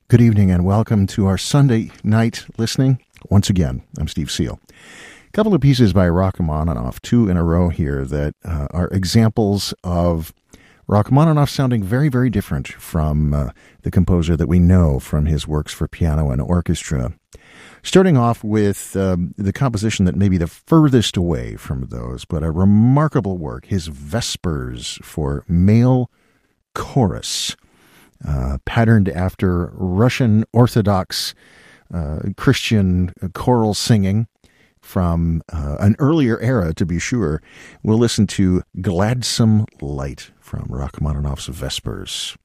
Good evening and welcome to our Sunday night listening. Once again, I'm Steve Seal. A couple of pieces by Rachmaninoff, two in a row here, that are examples of Rachmaninoff sounding very, very different from the composer that we know from his works for piano and orchestra. Starting off with the composition that may be the furthest away from those, but a remarkable work, his Vespers for male chorus. Patterned after Russian Orthodox Christian choral singing from an earlier era, to be sure. We'll listen to Gladsome Light from Rachmaninoff's Vespers.